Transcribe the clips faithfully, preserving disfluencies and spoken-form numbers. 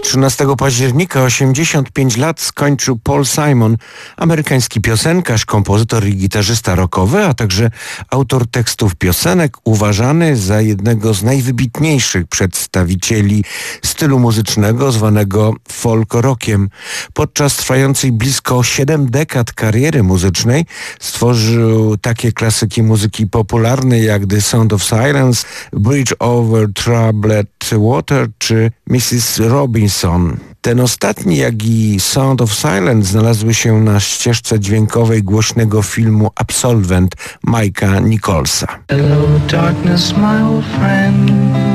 trzynastego października osiemdziesiąt pięć lat skończył Paul Simon, amerykański piosenkarz, kompozytor i gitarzysta rockowy, a także autor tekstów piosenek, uważany za jednego z najwybitniejszych przedstawicieli stylu muzycznego zwanego folk rockiem. Podczas trwającej blisko siedem dekad kariery muzycznej stworzył takie klasyki muzyki popularnej jak The Sound of Silence, Bridge over Troubled Water czy missus Robinson. Ten ostatni, jak i Sound of Silence znalazły się na ścieżce dźwiękowej głośnego filmu Absolvent Mike'a Nicholsa. Hello darkness, my old friend.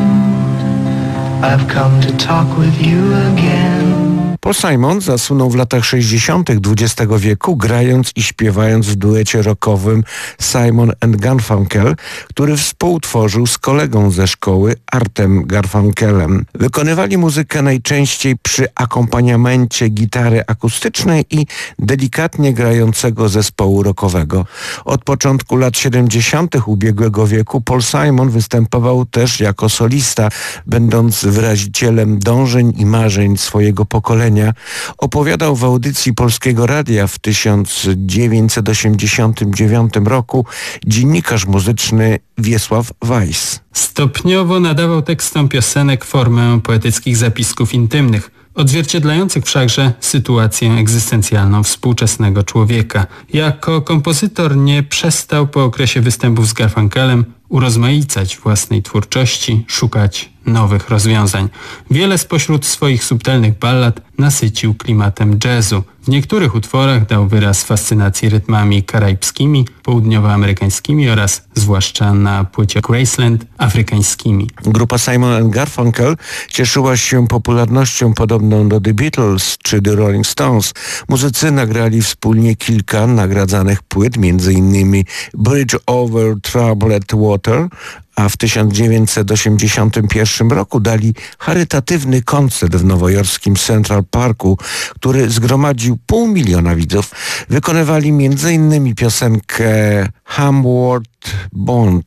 I've come to talk with you again. Paul Simon zasunął w latach sześćdziesiątych dwudziestego wieku, grając i śpiewając w duecie rockowym Simon and Garfunkel, który współtworzył z kolegą ze szkoły Artem Garfunkelem. Wykonywali muzykę najczęściej przy akompaniamencie gitary akustycznej i delikatnie grającego zespołu rockowego. Od początku lat siedemdziesiątych ubiegłego wieku Paul Simon występował też jako solista, będąc wyrazicielem dążeń i marzeń swojego pokolenia. Opowiadał w audycji Polskiego Radia w tysiąc dziewięćset osiemdziesiątym dziewiątym roku dziennikarz muzyczny Wiesław Weiss. Stopniowo nadawał tekstom piosenek formę poetyckich zapisków intymnych, odzwierciedlających wszakże sytuację egzystencjalną współczesnego człowieka. Jako kompozytor nie przestał po okresie występów z Garfunkelem urozmaicać własnej twórczości, szukać nowych rozwiązań. Wiele spośród swoich subtelnych ballad nasycił klimatem jazzu. W niektórych utworach dał wyraz fascynacji rytmami karaibskimi, południowoamerykańskimi oraz, zwłaszcza na płycie Graceland, afrykańskimi. Grupa Simon and Garfunkel cieszyła się popularnością podobną do The Beatles czy The Rolling Stones. Muzycy nagrali wspólnie kilka nagradzanych płyt, między innymi Bridge over Troubled Water, a w tysiąc dziewięćset osiemdziesiątym pierwszym roku dali charytatywny koncert w nowojorskim Central Parku, który zgromadził pół miliona widzów. Wykonywali między innymi piosenkę Homeward Bound.